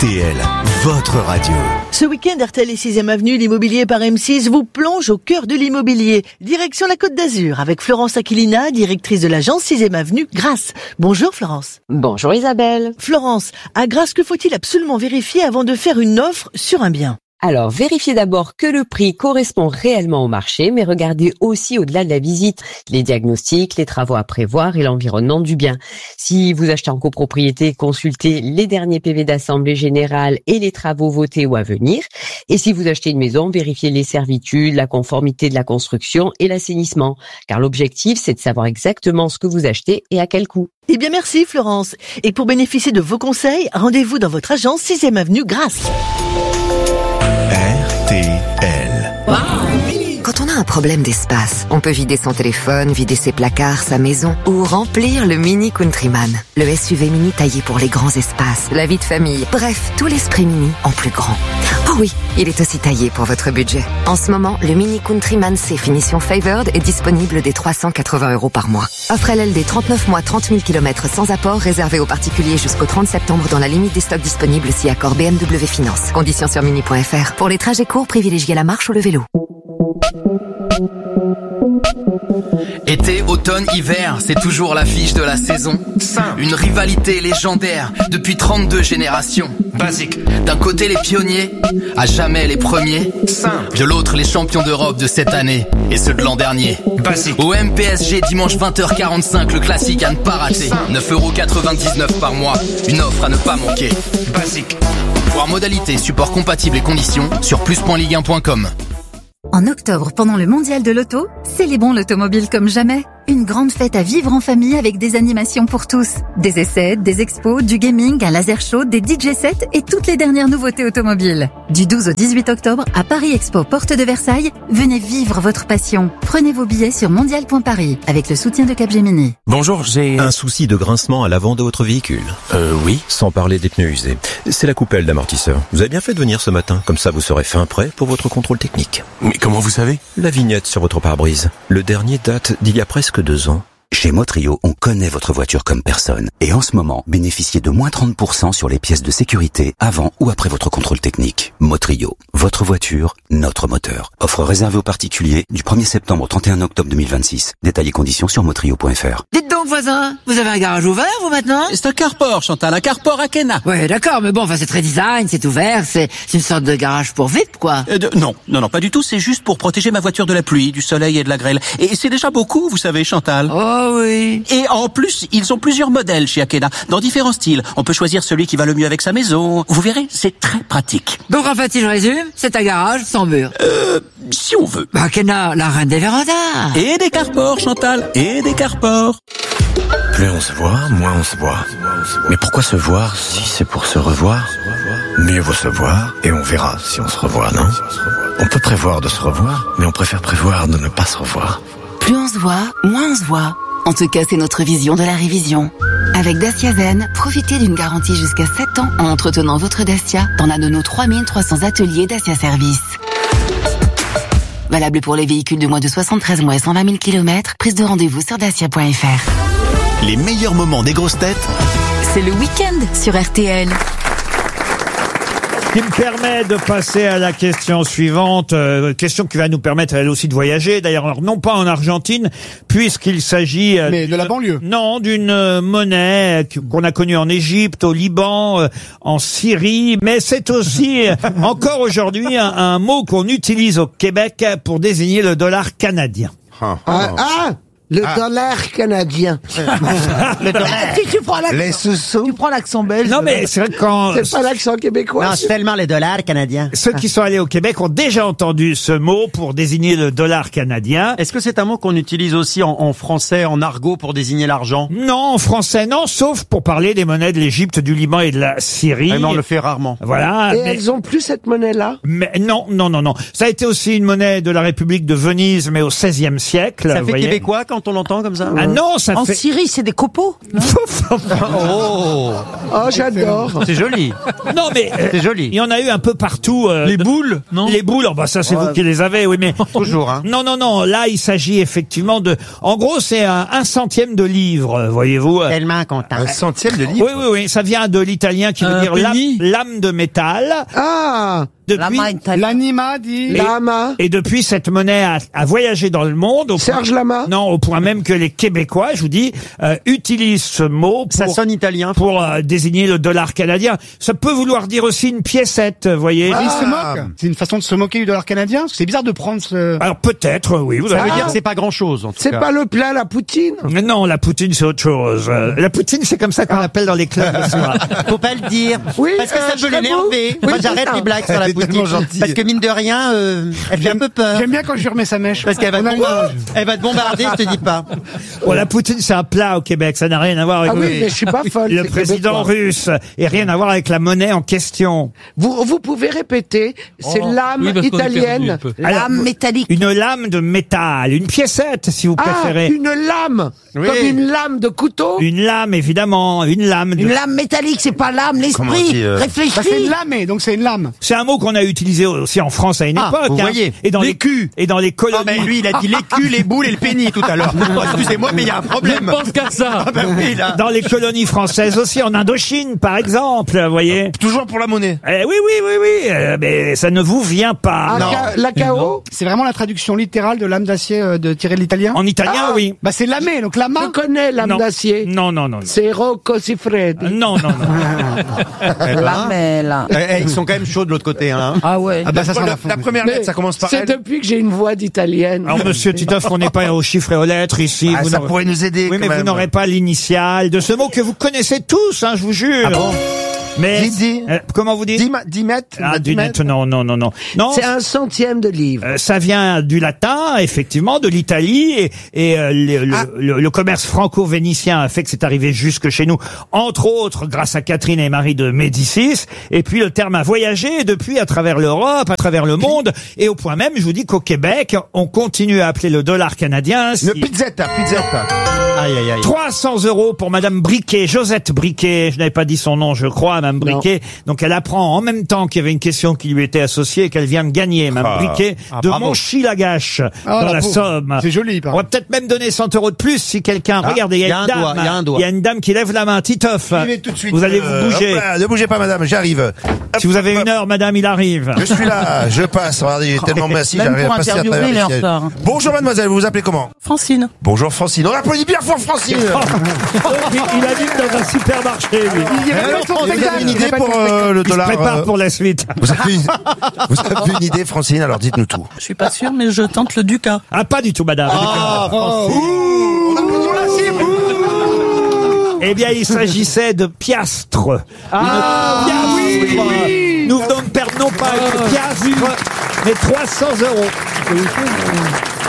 RTL, votre radio. Ce week-end, RTL et 6e Avenue, l'immobilier par M6 vous plonge au cœur de l'immobilier. Direction la Côte d'Azur avec Florence Aquilina, directrice de l'agence 6e Avenue Grasse. Bonjour Florence. Bonjour Isabelle. Florence, à Grasse, que faut-il absolument vérifier avant de faire une offre sur un bien ? Alors, vérifiez d'abord que le prix correspond réellement au marché, mais regardez aussi au-delà de la visite, les diagnostics, les travaux à prévoir et l'environnement du bien. Si vous achetez en copropriété, consultez les derniers PV d'assemblée générale et les travaux votés ou à venir. Et si vous achetez une maison, vérifiez les servitudes, la conformité de la construction et l'assainissement. Car l'objectif, c'est de savoir exactement ce que vous achetez et à quel coût. Eh bien merci Florence. Et pour bénéficier de vos conseils, rendez-vous dans votre agence 6e Avenue Grasse. RTL. Quand on a un problème d'espace, on peut vider son téléphone, vider ses placards, sa maison ou remplir le Mini Countryman. Le SUV mini taillé pour les grands espaces, la vie de famille, bref, tout l'esprit mini en plus grand. Oh oui, il est aussi taillé pour votre budget. En ce moment, le Mini Countryman C finition Favored est disponible dès 380 € par mois. Offre LLD 39 mois, 30 000 km sans apport, réservé aux particuliers jusqu'au 30 septembre dans la limite des stocks disponibles si accord BMW Finance. Conditions sur mini.fr. Pour les trajets courts, privilégiez la marche ou le vélo. Été, automne, hiver, c'est toujours l'affiche de la saison. Une rivalité légendaire depuis 32 générations. Basique. D'un côté les pionniers, à jamais les premiers. De l'autre les champions d'Europe de cette année et ceux de l'an dernier. Basique. Au MPSG dimanche 20h45, le classique à ne pas rater. 9,99 € par mois, une offre à ne pas manquer. Basique. Voir modalités, support compatible et conditions sur plus.ligue1.com. En octobre, pendant le mondial de l'auto, célébrons l'automobile comme jamais. Une grande fête à vivre en famille avec des animations pour tous. Des essais, des expos, du gaming, un laser show, des DJ sets et toutes les dernières nouveautés automobiles. Du 12 au 18 octobre, à Paris Expo, porte de Versailles, venez vivre votre passion. Prenez vos billets sur mondial.paris avec le soutien de Capgemini. Bonjour, j'ai un souci de grincement à l'avant de votre véhicule. Oui. Sans parler des pneus usés. C'est la coupelle d'amortisseur. Vous avez bien fait de venir ce matin, comme ça vous serez fin prêt pour votre contrôle technique. Mais comment vous savez ? La vignette sur votre pare-brise. Le dernier date d'il y a presque 2 ans. Chez Motrio, on connaît votre voiture comme personne. Et en ce moment, bénéficiez de moins 30% sur les pièces de sécurité avant ou après votre contrôle technique. Motrio, votre voiture, notre moteur. Offre réservée aux particuliers du 1er septembre au 31 octobre 2026. Détails et conditions sur motrio.fr. Dites donc voisin, vous avez un garage ouvert vous maintenant ? C'est un carport Chantal, un carport Akena. Ouais d'accord, mais bon, c'est très design, c'est ouvert, c'est une sorte de garage pour VIP quoi. Non, pas du tout, c'est juste pour protéger ma voiture de la pluie, du soleil et de la grêle. Et c'est déjà beaucoup, vous savez Chantal. Oh oui. Et en plus, ils ont plusieurs modèles chez Akena, dans différents styles. On peut choisir celui qui va le mieux avec sa maison. Vous verrez, c'est très pratique. Donc en fait, si je résume, c'est un garage sans mur. Si on veut. Akena, la reine des vérandas. Et des carports Chantal, et des carports. Plus on se voit, moins on se voit. Mais pourquoi se voir si c'est pour se revoir ? Mieux vaut se voir et on verra si on se revoit, non ? On peut prévoir de se revoir, mais on préfère prévoir de ne pas se revoir. Plus on se voit, moins on se voit. En tout cas, c'est notre vision de la révision. Avec Dacia Zen, profitez d'une garantie jusqu'à 7 ans en entretenant votre Dacia dans l'un de nos 3300 ateliers Dacia Service. Valable pour les véhicules de moins de 73 mois et 120 000 km. Prise de rendez-vous sur dacia.fr. Les meilleurs moments des grosses têtes, C'est le week-end sur RTL. Qui me permet de passer à la question suivante, question qui va nous permettre elle aussi de voyager, d'ailleurs non pas en Argentine, puisqu'il s'agit... Mais de la banlieue. Non, d'une monnaie qu'on a connue en Égypte, au Liban, en Syrie, mais c'est aussi encore aujourd'hui un mot qu'on utilise au Québec pour désigner le dollar canadien. Le dollar canadien. Le dollar. Si tu prends tu prends l'accent belge. Non mais c'est vrai que quand... C'est pas l'accent québécois. Non, c'est tellement les dollars canadiens. Ceux qui sont allés au Québec ont déjà entendu ce mot pour désigner le dollar canadien. Est-ce que c'est un mot qu'on utilise aussi en français, en argot, pour désigner l'argent ? Non, en français, non, sauf pour parler des monnaies de l'Égypte, du Liban et de la Syrie. Mais on le fait rarement. Voilà. Et elles ont plus cette monnaie-là ? Mais non. Ça a été aussi une monnaie de la République de Venise, mais au XVIe siècle. Ça fait québécois quand quand on l'entend comme ça? Ah non, ça En fait... Syrie, c'est des copeaux. Oh, j'adore. c'est joli. Non, mais C'est joli. il y en a eu un peu partout. Les boules, non? Les boules, oh, bah ça c'est vous qui les avez, oui, mais Toujours, hein. non. Là, il s'agit effectivement de. En gros, c'est un centième de livre, voyez-vous. Tellement content. Un centième de livre. Oui. Ça vient de l'italien qui veut dire penny. lame de métal. Ah, Depuis, l'anima dit. Lama. et depuis, cette monnaie a voyagé dans le monde. Serge Lama. Non, au point même que les Québécois, je vous dis, utilisent ce mot Ça pour, sonne italien. pour désigner le dollar canadien. Ça peut vouloir dire aussi une piécette, vous voyez. Il se moque. C'est une façon de se moquer du dollar canadien. C'est bizarre de prendre ce. Alors peut-être, oui. Vous Ça avez veut dire que c'est pas grand chose, en tout C'est cas. pas le plat, la poutine. Mais non, la poutine, c'est autre chose. La poutine, c'est comme ça qu'on l'appelle dans les clubs le soir. Faut pas le dire. Oui, parce que ça je peut serais l'énerver. beau. Moi, Oui, j'arrête c'est ça. les blagues sur la Elle est poutine. tellement gentille. Parce que mine de rien, elle fait un peu peur. J'aime bien quand je lui remets sa mèche. Parce qu'elle va, elle va te bombarder, je te dis pas. Bon, la poutine, c'est un plat au Québec. Ça n'a rien à voir avec Ah oui, mais je suis pas folle. le c'est président québécois. russe et rien à voir avec la monnaie en question. Vous pouvez répéter, c'est lame italienne. Alors, métallique. Une lame de métal, une piécette, si vous Ah, préférez. une lame. Oui. Comme une lame de couteau. Une lame, évidemment, une lame. Une lame métallique, c'est pas l'âme, Comment on l'esprit. dit, Réfléchis. Bah, c'est une lamée, donc c'est une lame. C'est un mot qu'on a utilisé aussi en France à une époque. vous voyez. Et dans Les les culs. Et dans les colonies. Non, mais lui, il a dit les culs, les boules et le pénis tout à l'heure. Oh, excusez-moi, mais il y a un problème. Je pense qu'à ça. Ah, ben oui, là. Dans les colonies françaises aussi, en Indochine, par exemple, vous voyez. Toujours pour la monnaie. Oui. Mais ça ne vous vient pas. La KO. C'est vraiment la traduction littérale de lame d'acier de tiré de l'italien. En italien, Ah. oui. Bah c'est lamé, donc lama. Je connais lame Non. d'acier. Non. C'est Rocco Siffredi. Non. Lamella. Ils sont quand même chauds de l'autre côté, hein. Ah ouais. Ah bah ça sent la La première lettre, ça commence par C'est L. depuis que j'ai une voix d'italienne. Alors, monsieur Titoff, on n'est pas aux chiffres et aux lettres ici. Ah, Vous ça n'aurez- pourrait nous aider. Oui, mais quand vous même. n'aurez pas l'initiale de ce mot que vous connaissez tous, hein, je vous jure. Ah bon? Mais Dis. comment vous dites? 10 mètres. Ah, 10 mètres, non. Non, C'est un centième de livre. ça vient du latin, effectivement, de l'Italie, et le commerce franco-vénitien a fait que c'est arrivé jusque chez nous, entre autres grâce à Catherine et Marie de Médicis. Et puis le terme a voyagé depuis à travers l'Europe, à travers le monde, et au point même, je vous dis qu'au Québec, on continue à appeler le dollar canadien. Le pizzetta. Aïe, aïe, aïe. 300 € pour Madame Briquet, Josette Briquet. Je n'avais pas dit son nom, je crois, Madame Briquet. Donc elle apprend en même temps qu'il y avait une question qui lui était associée et qu'elle vient de gagner, Madame Briquet, de bravo. Montchilagache, Ah, dans la pauvre. Somme. C'est joli, On va peut-être même donner 100 € de plus si quelqu'un. Regardez, il y a une dame. il y a un doigt. Il y a une dame qui lève la main. Titoff, J'y vais tout de suite. vous allez vous bouger. hop là, ne bougez pas, madame, j'arrive. Si vous avez une heure, Madame, il arrive. Je suis là, je passe. Regardez, il est tellement massif, Même j'arrive pour à passer à interviewer, travers il est les en sièges. retard. Bonjour, mademoiselle, vous vous appelez comment? Francine. Bonjour, Francine. On applaudit bien fort, Francine. Il habite dans un supermarché, lui. Il y avait Alors, son vous avez spectacle. une idée pour le Il se dollar prépare pour la suite. vous avez une idée, Francine? Alors, dites-nous tout. Je suis pas sûre, mais je tente le Ducat. Ah, pas du tout, Madame. On applaudit la cible. Eh bien, il s'agissait de piastres. Une piastre. Nous venons de perdre non pas une piastre, mais 300 €.